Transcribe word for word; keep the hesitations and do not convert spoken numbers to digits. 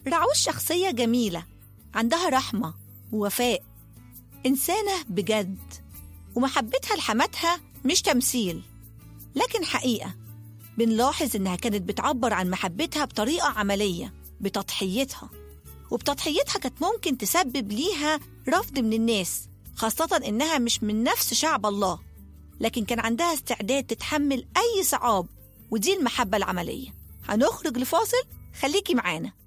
رعوز شخصية جميلة، عندها رحمة ووفاء، إنسانة بجد، ومحبتها لحماتها مش تمثيل لكن حقيقة. بنلاحظ إنها كانت بتعبر عن محبتها بطريقة عملية، بتضحيتها، وبتضحيتها كانت ممكن تسبب ليها رفض من الناس، خاصة إنها مش من نفس شعب الله، لكن كان عندها استعداد تتحمل أي صعاب، ودي المحبة العملية. هنخرج لفاصل، خليكي معانا.